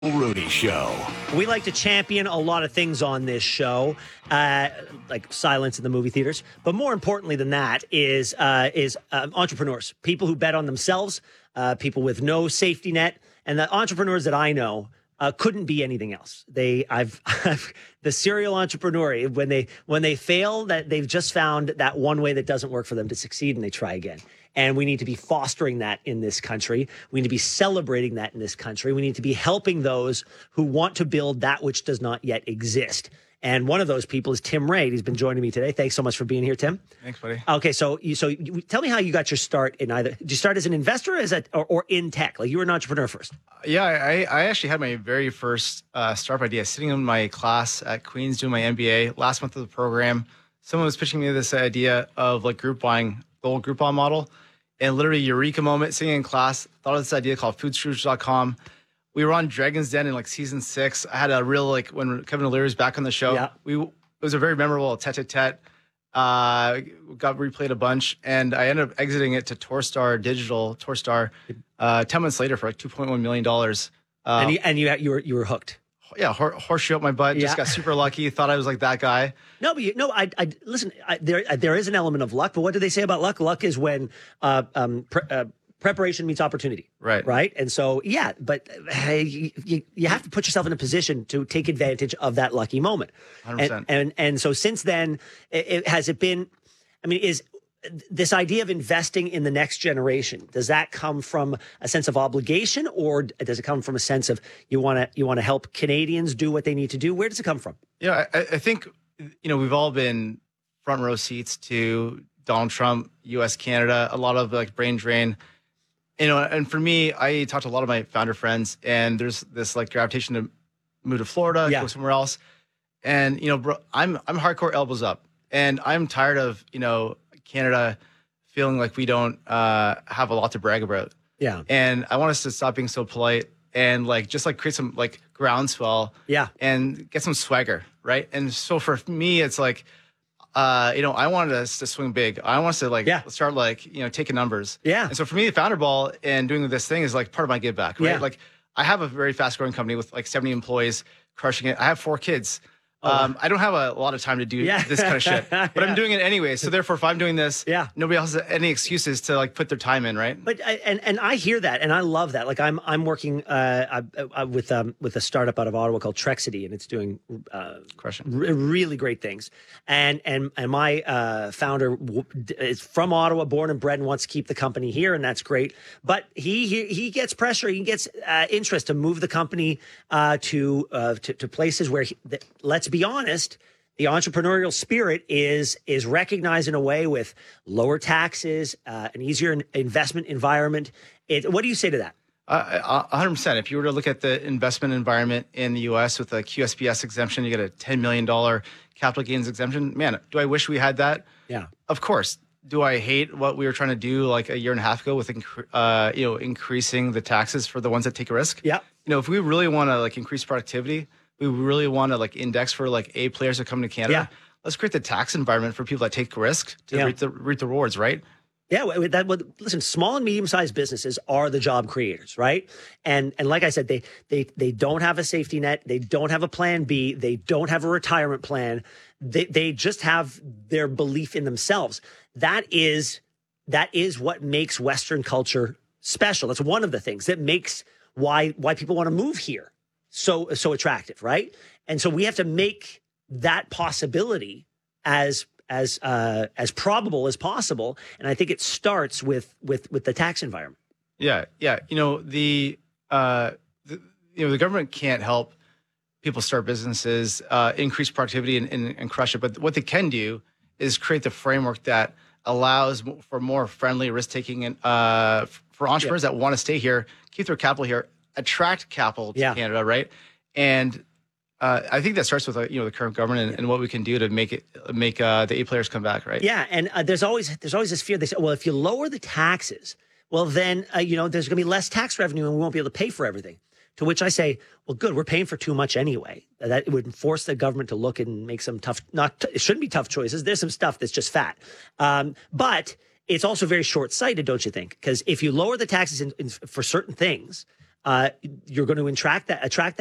Rudy Show. We like to champion a lot of things on this show, like silence in the movie theaters. But more importantly than that is entrepreneurs, people who bet on themselves, people with no safety net, and the entrepreneurs that I know couldn't be anything else. I've the serial entrepreneur, when they fail, that they've just found that one way that doesn't work for them to succeed, and they try again. And we need to be fostering that in this country. We need to be celebrating that in this country. We need to be helping those who want to build that which does not yet exist. And one of those people is Tim Ray. He's been joining me today. Thanks so much for being here, Tim. Thanks, buddy. Okay, so tell me how you got your start in either. Did you start as an investor or in tech? Like you were an entrepreneur first? Yeah, I actually had my very first startup idea sitting in my class at Queens doing my MBA. Last month of the program, someone was pitching me this idea of like group buying, the old Groupon model. And literally eureka moment, sitting in class, thought of this idea called foodscrooge.com. We were on Dragon's Den in like season 6. I had a real, like when Kevin O'Leary was back on the show, it was a very memorable tete-a-tete. Got replayed a bunch, and I ended up exiting it to Torstar Digital, 10 months later for like $2.1 million. And you were hooked. Yeah, horseshoe up my butt. Just got super lucky. Thought I was like that guy. No, but I listen. There is an element of luck, but what do they say about luck? Luck is when preparation meets opportunity. Right. Right. And so, yeah, but hey, you have to put yourself in a position to take advantage of that lucky moment. 100%. And so since then, has it been? I mean, is this idea of investing in the next generation, does that come from a sense of obligation, or does it come from a sense of you want to help Canadians do what they need to do? Where does it come from? Yeah, I think, we've all been front row seats to Donald Trump, U.S., Canada, a lot of like brain drain. And for me, I talked to a lot of my founder friends, and there's this like gravitation to move to Florida, go somewhere else. And, bro, I'm hardcore elbows up, and I'm tired of, Canada feeling like we don't have a lot to brag about. Yeah. And I want us to stop being so polite and just create some like groundswell. Yeah. And get some swagger. Right. And so for me, it's like, I wanted us to swing big. I want us to start taking numbers. Yeah. And so for me, the Founder Ball and doing this thing is like part of my give back. Right. Yeah. Like I have a very fast growing company with like 70 employees, crushing it. I have 4 kids. I don't have a lot of time to do this kind of shit, but I'm doing it anyway. So therefore, if I'm doing this, nobody else has any excuses to like put their time in, right? But and I hear that, and I love that. Like I'm working with a startup out of Ottawa called Trexity, and it's doing really great things. And my founder is from Ottawa, born and bred, and wants to keep the company here, and that's great. But he gets pressure, he gets interest to move the company to places where let's be honest, the entrepreneurial spirit is recognized in a way with lower taxes, an easier investment environment. What do you say to that? 100%. If you were to look at the investment environment in the U.S. with a QSBS exemption, you get a $10 million capital gains exemption. Man, do I wish we had that? Yeah. Of course. Do I hate what we were trying to do like a year and a half ago with increasing the taxes for the ones that take a risk? Yeah. If we really want to like increase productivity, we really want to like index for like A players that come to Canada. Yeah. Let's create the tax environment for people that take risk to reap the rewards, right? Yeah, listen, small and medium-sized businesses are the job creators, right? And like I said, they don't have a safety net. They don't have a plan B. They don't have a retirement plan. They just have their belief in themselves. That is what makes Western culture special. That's one of the things that makes why people want to move here so attractive, right? And so we have to make that possibility as probable as possible. And I think it starts with the tax environment. Yeah. The government can't help people start businesses, increase productivity and crush it. But what they can do is create the framework that allows for more friendly risk taking and for entrepreneurs that want to stay here, keep their capital here, attract capital to Canada, right? And I think that starts with the current government and what we can do to make the A players come back, right? Yeah, and there's always this fear. They say, well, if you lower the taxes, well then there's going to be less tax revenue and we won't be able to pay for everything. To which I say, well, good, we're paying for too much anyway. That would force the government to look and make some it shouldn't be tough choices. There's some stuff that's just fat, but it's also very short-sighted, don't you think? Because if you lower the taxes for certain things, you're going to attract that